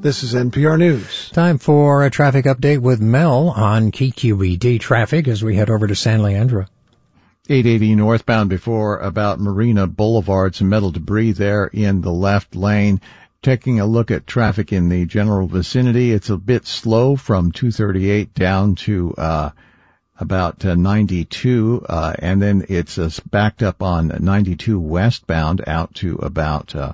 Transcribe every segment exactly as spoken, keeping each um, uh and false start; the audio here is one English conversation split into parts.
This is N P R News. Time for a traffic update with Mel on K Q E D traffic as we head over to San Leandro. eight eighty northbound before about Marina Boulevard, some metal debris there in the left lane. Taking a look at traffic in the general vicinity, it's a bit slow from two thirty-eight down to uh about uh, ninety-two, uh and then it's uh, backed up on ninety-two westbound out to about uh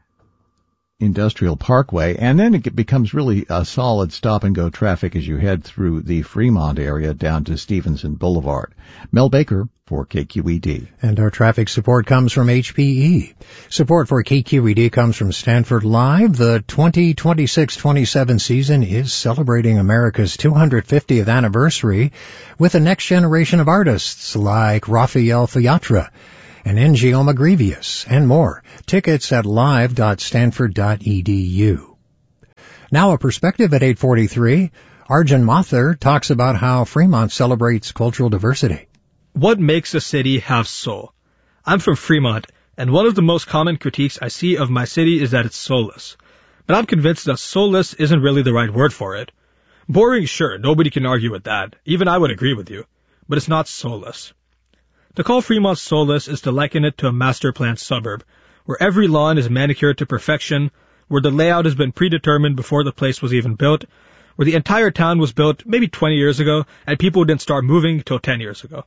Industrial Parkway, and then it becomes really a solid stop-and-go traffic as you head through the Fremont area down to Stevenson Boulevard. Mel Baker for K Q E D. And our traffic support comes from H P E. Support for K Q E D comes from Stanford Live. The twenty twenty-six twenty-seven season is celebrating America's two hundred fiftieth anniversary with a next generation of artists like Raphael Fiatra and Ngioma Grievous, and more. Tickets at live dot stanford dot e d u. Now a perspective at eight forty-three. Arjun Mathur talks about how Fremont celebrates cultural diversity. What makes a city have soul? I'm from Fremont, and one of the most common critiques I see of my city is that it's soulless. But I'm convinced that soulless isn't really the right word for it. Boring, sure, nobody can argue with that. Even I would agree with you. But it's not soulless. To call Fremont soulless is to liken it to a master planned suburb, where every lawn is manicured to perfection, where the layout has been predetermined before the place was even built, where the entire town was built maybe twenty years ago, and people didn't start moving till ten years ago.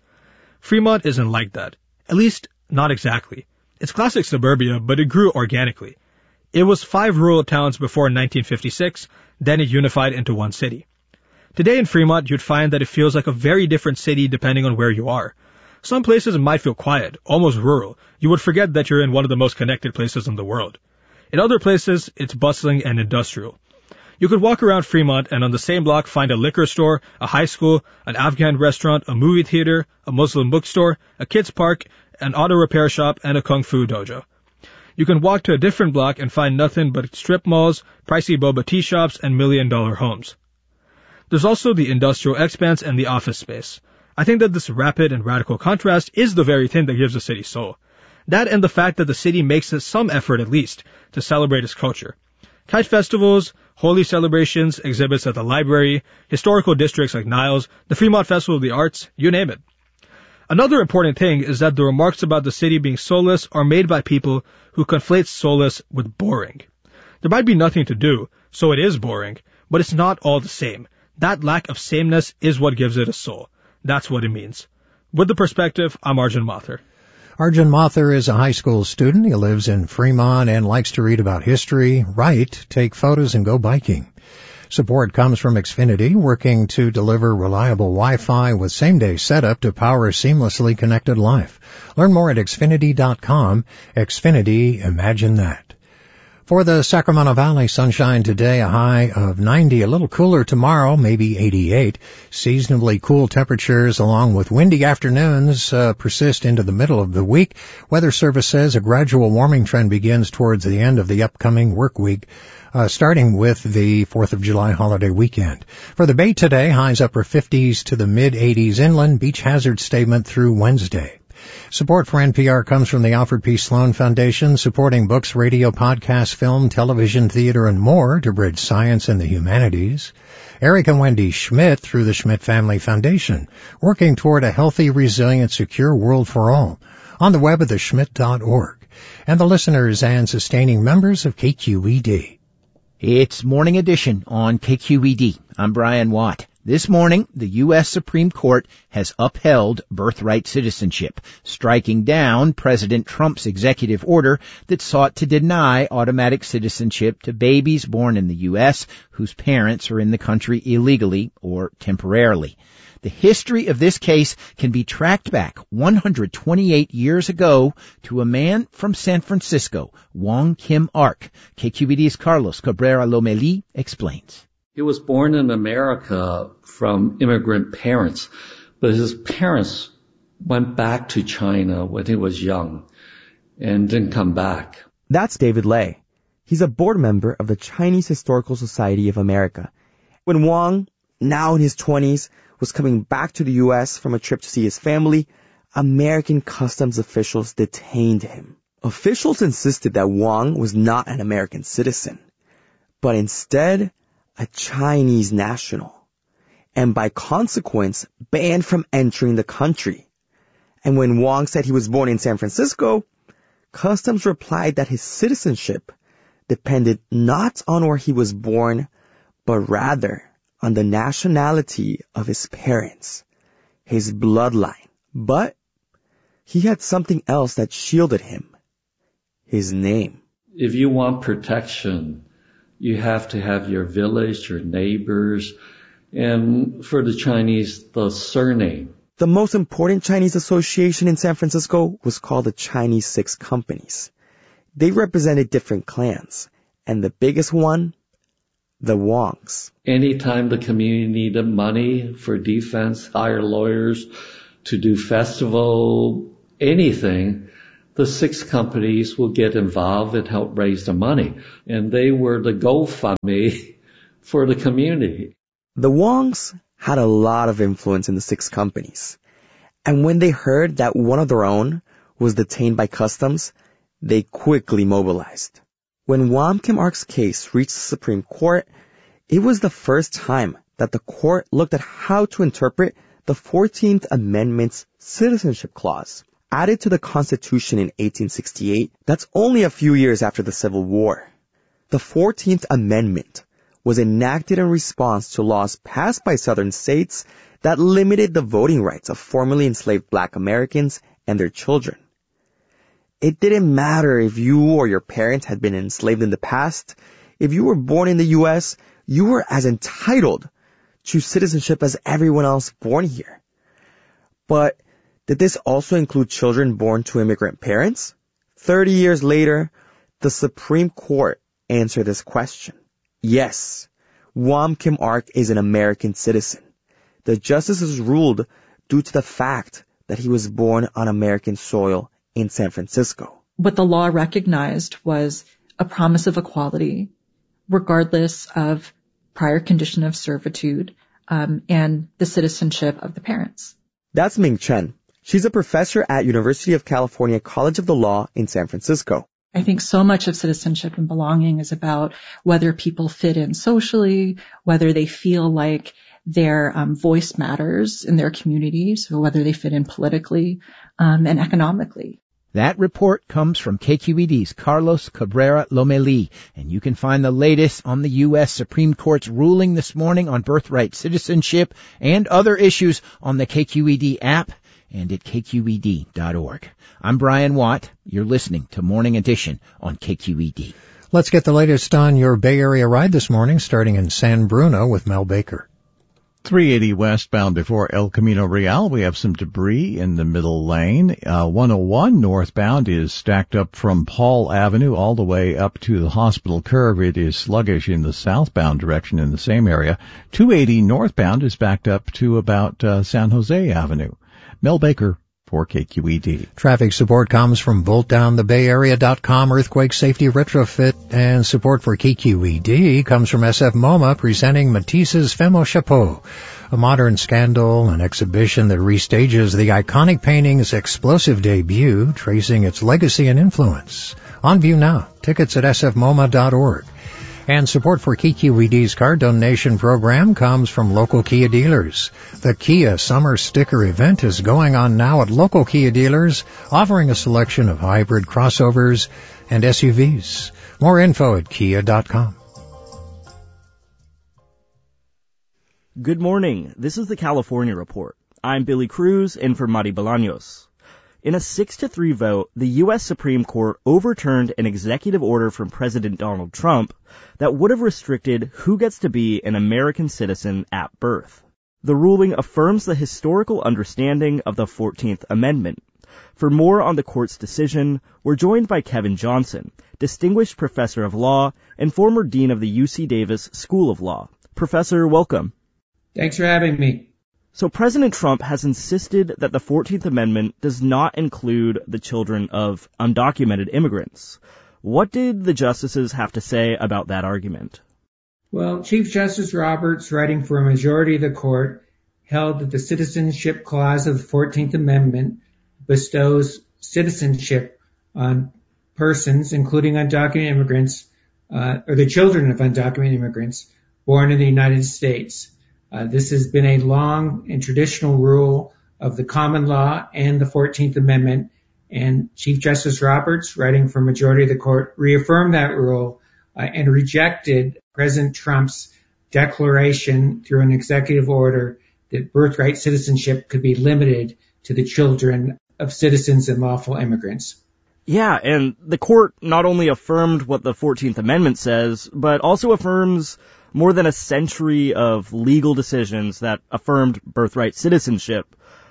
Fremont isn't like that. At least, not exactly. It's classic suburbia, but it grew organically. It was five rural towns before nineteen fifty-six, then it unified into one city. Today in Fremont, you'd find that it feels like a very different city depending on where you are. Some places might feel quiet, almost rural. You would forget that you're in one of the most connected places in the world. In other places, it's bustling and industrial. You could walk around Fremont and on the same block find a liquor store, a high school, an Afghan restaurant, a movie theater, a Muslim bookstore, a kids park, an auto repair shop, and a kung fu dojo. You can walk to a different block and find nothing but strip malls, pricey boba tea shops, and million-dollar homes. There's also the industrial expanse and the office space. I think that this rapid and radical contrast is the very thing that gives a city soul. That and the fact that the city makes some effort at least to celebrate its culture. Kite festivals, holy celebrations, exhibits at the library, historical districts like Niles, the Fremont Festival of the Arts, you name it. Another important thing is that the remarks about the city being soulless are made by people who conflate soulless with boring. There might be nothing to do, so it is boring, but it's not all the same. That lack of sameness is what gives it a soul. That's what it means. With the perspective, I'm Arjun Mathur. Arjun Mathur is a high school student. He lives in Fremont and likes to read about history, write, take photos, and go biking. Support comes from Xfinity, working to deliver reliable Wi-Fi with same-day setup to power a seamlessly connected life. Learn more at xfinity dot com. Xfinity, imagine that. For the Sacramento Valley, sunshine today, a high of ninety, a little cooler tomorrow, maybe eighty-eight. Seasonably cool temperatures along with windy afternoons uh, persist into the middle of the week. Weather Service says a gradual warming trend begins towards the end of the upcoming work week, uh, starting with the fourth of July holiday weekend. For the Bay today, highs upper fifties to the mid-eighties inland, beach hazard statement through Wednesday. Support for N P R comes from the Alfred P. Sloan Foundation, supporting books, radio, podcasts, film, television, theater, and more to bridge science and the humanities. Eric and Wendy Schmidt through the Schmidt Family Foundation, working toward a healthy, resilient, secure world for all. On the web at the schmidt dot org. And the listeners and sustaining members of K Q E D. It's Morning Edition on K Q E D. I'm Brian Watt. This morning, the U S Supreme Court has upheld birthright citizenship, striking down President Trump's executive order that sought to deny automatic citizenship to babies born in the U S whose parents are in the country illegally or temporarily. The history of this case can be tracked back one hundred twenty-eight years ago to a man from San Francisco, Wong Kim Ark. K Q E D's Carlos Cabrera Lomelí explains. He was born in America from immigrant parents, but his parents went back to China when he was young and didn't come back. That's David Lay. He's a board member of the Chinese Historical Society of America. When Wong, now in his twenties, was coming back to the U S from a trip to see his family, American customs officials detained him. Officials insisted that Wong was not an American citizen. but instead a Chinese national, and by consequence banned from entering the country. And when Wong said he was born in San Francisco, Customs replied that his citizenship depended not on where he was born, but rather on the nationality of his parents, his bloodline. But he had something else that shielded him: his name. If you want protection, you have to have your village, your neighbors, and for the Chinese, the surname. The most important Chinese association in San Francisco was called the Chinese Six Companies. They represented different clans, and the biggest one, the Wongs. Anytime the community needed money for defense, hire lawyers to do festival, anything, the six companies will get involved and help raise the money. And they were the GoFundMe for the community. The Wongs had a lot of influence in the six companies. And when they heard that one of their own was detained by customs, they quickly mobilized. When Wong Kim Ark's case reached the Supreme Court, it was the first time that the court looked at how to interpret the fourteenth Amendment's citizenship clause, added to the Constitution in eighteen sixty-eight. That's only a few years after the Civil War. The fourteenth Amendment was enacted in response to laws passed by southern states that limited the voting rights of formerly enslaved black Americans and their children. It didn't matter if you or your parents had been enslaved in the past. If you were born in the U S, you were as entitled to citizenship as everyone else born here. But did this also include children born to immigrant parents? Thirty years later, the Supreme Court answered this question. Yes, Wong Kim Ark is an American citizen. The justices ruled due to the fact that he was born on American soil in San Francisco. What the law recognized was a promise of equality, regardless of prior condition of servitude, um, and the citizenship of the parents. That's Ming Chen. She's a professor at University of California College of the Law in San Francisco. I think so much of citizenship and belonging is about whether people fit in socially, whether they feel like their um, voice matters in their communities, so whether they fit in politically um, and economically. That report comes from K Q E D's Carlos Cabrera Lomelí, and you can find the latest on the U S Supreme Court's ruling this morning on birthright citizenship and other issues on the K Q E D app and at K Q E D dot org. I'm Brian Watt. You're listening to Morning Edition on K Q E D. Let's get the latest on your Bay Area ride this morning, starting in San Bruno with Mel Baker. three eighty westbound before El Camino Real, we have some debris in the middle lane. Uh, one oh one northbound is stacked up from Paul Avenue all the way up to the hospital curve. It is sluggish in the southbound direction in the same area. two eighty northbound is backed up to about uh, San Jose Avenue. Mel Baker for K Q E D. Traffic support comes from bolt down the bay area dot com Earthquake Safety Retrofit, and support for K Q E D comes from S F MoMA presenting Matisse's Femme au Chapeau, a modern scandal, an exhibition that restages the iconic painting's explosive debut, tracing its legacy and influence. On view now. Tickets at S F MoMA dot org. And support for K Q E D's car donation program comes from local Kia dealers. The Kia Summer Sticker event is going on now at local Kia dealers, offering a selection of hybrid crossovers and S U Vs. More info at kia dot com. Good morning. This is the California Report. I'm Billy Cruz, in for Mari Bolaños. In a six to three vote, the U S Supreme Court overturned an executive order from President Donald Trump that would have restricted who gets to be an American citizen at birth. The ruling affirms the historical understanding of the fourteenth Amendment. For more on the court's decision, we're joined by Kevin Johnson, distinguished professor of law and former dean of the U C Davis School of Law. Professor, welcome. Thanks for having me. So President Trump has insisted that the fourteenth Amendment does not include the children of undocumented immigrants. What did the justices have to say about that argument? Well, Chief Justice Roberts, writing for a majority of the court, held that the Citizenship Clause of the fourteenth Amendment bestows citizenship on persons, including undocumented immigrants, uh, or the children of undocumented immigrants born in the United States. Uh, this has been a long and traditional rule of the common law and the fourteenth Amendment, and Chief Justice Roberts, writing for majority of the court, reaffirmed that rule uh, and rejected President Trump's declaration through an executive order that birthright citizenship could be limited to the children of citizens and lawful immigrants. Yeah, and the court not only affirmed what the fourteenth Amendment says, but also affirms more than a century of legal decisions that affirmed birthright citizenship.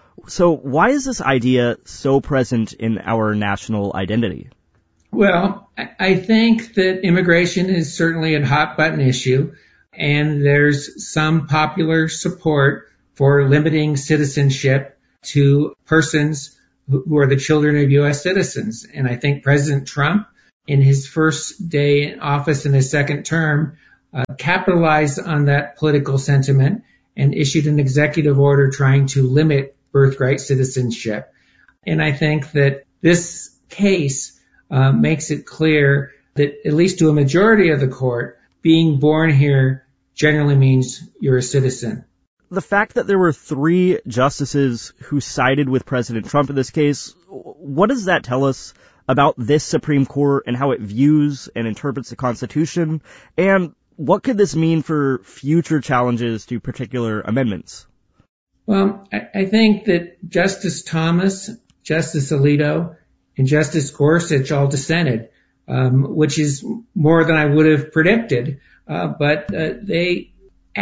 So why is this idea so present in our national identity? Well, I think that immigration is certainly a hot button issue, and there's some popular support for limiting citizenship to persons who are the children of U S citizens. And I think President Trump, in his first day in office in his second term, uh, capitalized on that political sentiment and issued an executive order trying to limit birthright citizenship. And I think that this case uh, makes it clear that, at least to a majority of the court, being born here generally means you're a citizen. The fact that there were three justices who sided with President Trump in this case, what does that tell us about this Supreme Court and how it views and interprets the Constitution? And what could this mean for future challenges to particular amendments? Well, I think that Justice Thomas, Justice Alito, and Justice Gorsuch all dissented, um, which is more than I would have predicted. Uh, but uh, they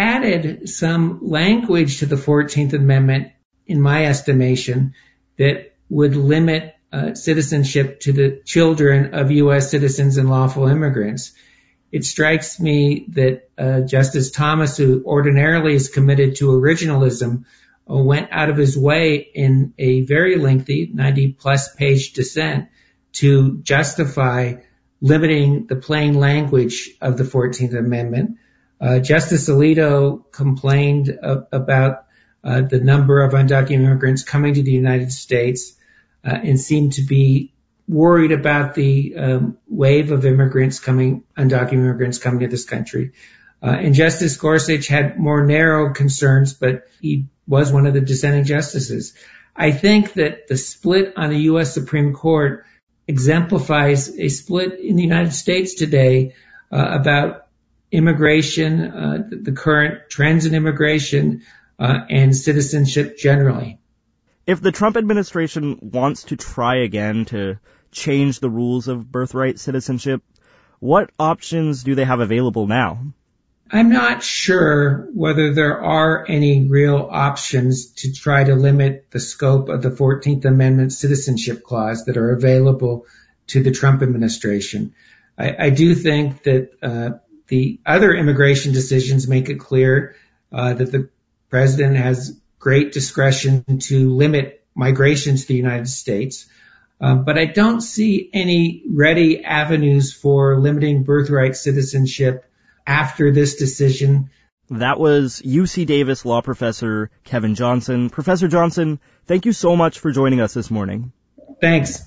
added some language to the fourteenth Amendment, in my estimation, that would limit uh, citizenship to the children of U S citizens and lawful immigrants. It strikes me that uh, Justice Thomas, who ordinarily is committed to originalism, uh, went out of his way in a very lengthy ninety plus page dissent to justify limiting the plain language of the fourteenth Amendment. Uh, Justice Alito complained uh, about uh, the number of undocumented immigrants coming to the United States uh, and seemed to be worried about the um, wave of immigrants coming, undocumented immigrants coming to this country. Uh, and Justice Gorsuch had more narrow concerns, but he was one of the dissenting justices. I think that the split on the U S Supreme Court exemplifies a split in the United States today uh, about immigration, uh, the current trends in immigration, uh, and citizenship generally. If the Trump administration wants to try again to change the rules of birthright citizenship, what options do they have available now? I'm not sure whether there are any real options to try to limit the scope of the fourteenth Amendment citizenship clause that are available to the Trump administration. I, I do think that uh, the other immigration decisions make it clear uh, that the president has great discretion to limit migration to the United States. Um, but I don't see any ready avenues for limiting birthright citizenship after this decision. That was U C Davis law professor Kevin Johnson. Professor Johnson, thank you so much for joining us this morning. Thanks.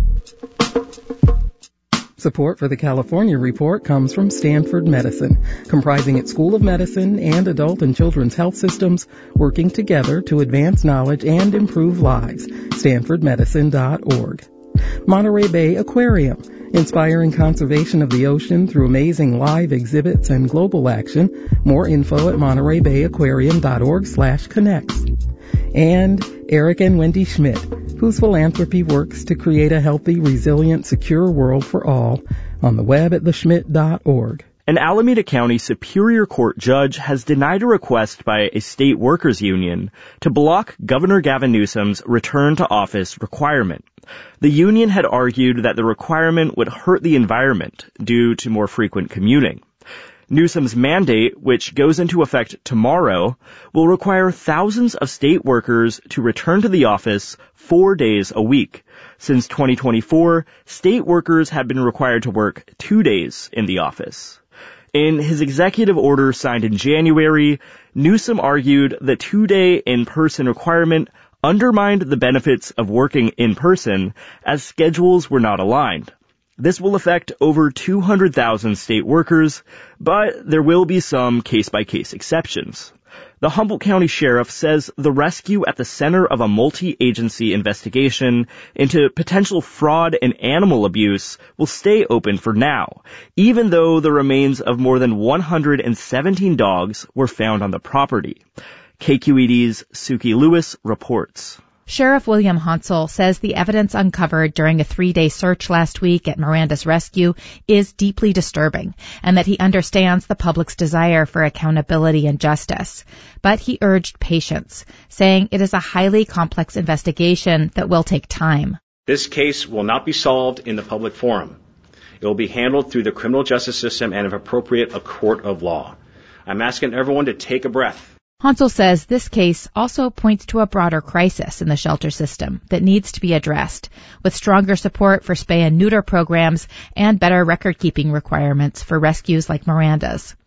Support for the California Report comes from Stanford Medicine, comprising its School of Medicine and adult and children's health systems, working together to advance knowledge and improve lives. stanford medicine dot org. Monterey Bay Aquarium, inspiring conservation of the ocean through amazing live exhibits and global action. More info at monterey bay aquarium dot org slash connects. And Eric and Wendy Schmidt, whose philanthropy works to create a healthy, resilient, secure world for all, on the web at the schmidt dot org. An Alameda County Superior Court judge has denied a request by a state workers union to block Governor Gavin Newsom's return to office requirement. The union had argued that the requirement would hurt the environment due to more frequent commuting. Newsom's mandate, which goes into effect tomorrow, will require thousands of state workers to return to the office four days a week. Since twenty twenty-four, state workers have been required to work two days in the office. In his executive order signed in January, Newsom argued the two-day in-person requirement undermined the benefits of working in person as schedules were not aligned. This will affect over two hundred thousand state workers, but there will be some case-by-case exceptions. The Humboldt County Sheriff says the rescue at the center of a multi-agency investigation into potential fraud and animal abuse will stay open for now, even though the remains of more than one hundred seventeen dogs were found on the property. K Q E D's Suki Lewis reports. Sheriff William Hansel says the evidence uncovered during a three-day search last week at Miranda's rescue is deeply disturbing, and that he understands the public's desire for accountability and justice. But he urged patience, saying it is a highly complex investigation that will take time. This case will not be solved in the public forum. It will be handled through the criminal justice system and, if appropriate, a court of law. I'm asking everyone to take a breath. Hansel says this case also points to a broader crisis in the shelter system that needs to be addressed, with stronger support for spay and neuter programs and better record-keeping requirements for rescues like Miranda's.